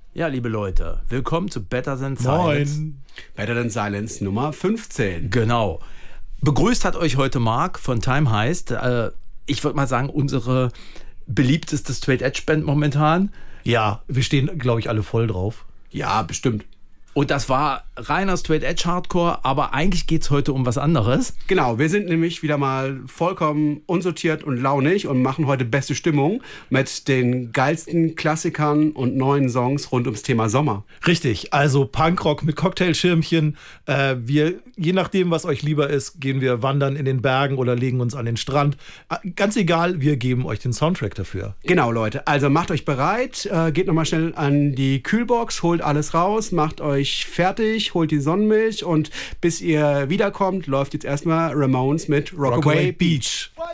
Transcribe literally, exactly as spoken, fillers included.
Ja, liebe Leute, willkommen zu Better Than Silence. Moin. Better Than Silence Nummer fünfzehn. Genau. Begrüßt hat euch heute Marc von Time Heist. Äh, ich würde mal sagen, unsere beliebteste Straight-Edge-Band momentan. Ja, wir stehen, glaube ich, alle voll drauf. Ja, bestimmt. Und das war reiner Straight-Edge-Hardcore, aber eigentlich geht es heute um was anderes. Genau, wir sind nämlich wieder mal vollkommen unsortiert und launig und machen heute beste Stimmung mit den geilsten Klassikern und neuen Songs rund ums Thema Sommer. Richtig, also Punkrock mit Cocktailschirmchen. Äh, wir, je nachdem, was euch lieber ist, gehen wir wandern in den Bergen oder legen uns an den Strand. Äh, ganz egal, wir geben euch den Soundtrack dafür. Genau, Leute, also macht euch bereit, äh, geht nochmal schnell an die Kühlbox, holt alles raus, macht euch fertig, holt die Sonnenmilch und bis ihr wiederkommt, läuft jetzt erstmal Ramones mit Rockaway, Rockaway Beach.